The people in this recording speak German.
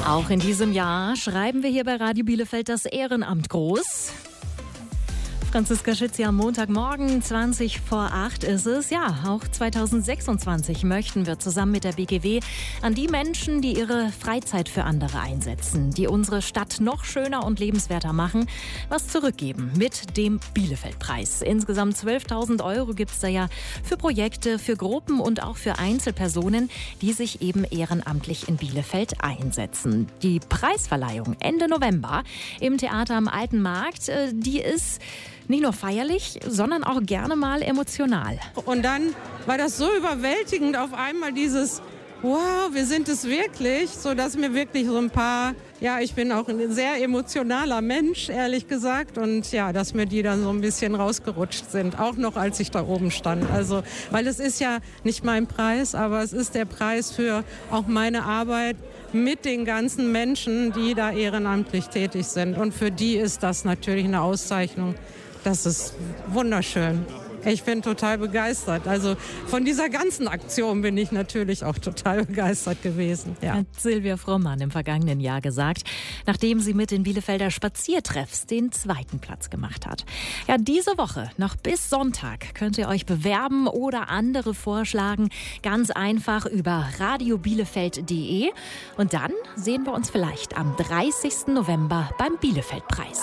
Auch in diesem Jahr schreiben wir hier bei Radio Bielefeld das Ehrenamt groß. Franziska Schützi am Montagmorgen, 20 vor 8 ist es. Ja, auch 2026 möchten wir zusammen mit der BGW an die Menschen, die ihre Freizeit für andere einsetzen, die unsere Stadt noch schöner und lebenswerter machen, was zurückgeben mit dem Bielefeld-Preis. Insgesamt 12.000 € gibt es da ja für Projekte, für Gruppen und auch für Einzelpersonen, die sich eben ehrenamtlich in Bielefeld einsetzen. Die Preisverleihung Ende November im Theater am Alten Markt, die ist nicht nur feierlich, sondern auch gerne mal emotional. Und dann war das so überwältigend auf einmal dieses wow, wir sind es wirklich, sodass mir wirklich so ein paar, ja, ich bin auch ein sehr emotionaler Mensch, ehrlich gesagt, und ja, dass mir die dann so ein bisschen rausgerutscht sind, auch noch als ich da oben stand. Also, weil es ist ja nicht mein Preis, aber es ist der Preis für auch meine Arbeit mit den ganzen Menschen, die da ehrenamtlich tätig sind. Und für die ist das natürlich eine Auszeichnung. Das ist wunderschön. Ich bin total begeistert. Also von dieser ganzen Aktion bin ich natürlich auch total begeistert gewesen. Ja. Hat Silvia Frommann im vergangenen Jahr gesagt, nachdem sie mit den Bielefelder Spaziertreffs den 2. Platz gemacht hat. Ja, diese Woche, noch bis Sonntag, könnt ihr euch bewerben oder andere vorschlagen. Ganz einfach über radiobielefeld.de. Und dann sehen wir uns vielleicht am 30. November beim Bielefeld-Preis.